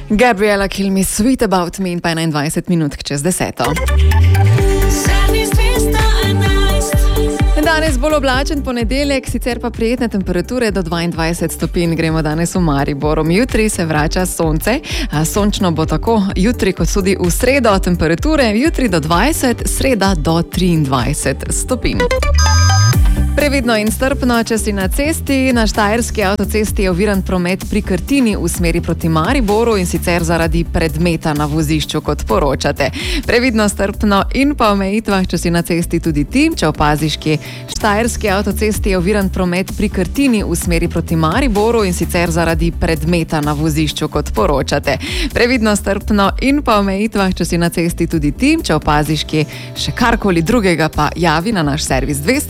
Gabriela Kill Me Sweet About Me in pa 21 minut čez 10. Danes bolj oblačen ponedeljek, sicer pa prijetne temperature do 22 stopinj. Gremo danes v Maribor. Jutri se vrača sonce. Sončno bo tako jutri kot tudi v sredo. Temperature jutri do 20, sreda do 23 stopinj. Previdno in strpno, če si na cesti. Na štajerski avtocesti je oviran promet pri Krtini v smeri proti Mariboru in sicer zaradi predmeta na vozišču, kot poročate. Previdno, strpno in pa omejitvah, če si na cesti tudi ti. Če opaziš, kje štajerski avtocesti je oviran promet pri Krtini v smeri proti Mariboru in sicer zaradi predmeta na vozišču, kot poročate. Previdno, strpno in pa omejitvah, če si na cesti tudi ti. Če opaziš, kje še karkoli drugega, pa javi na naš servis 200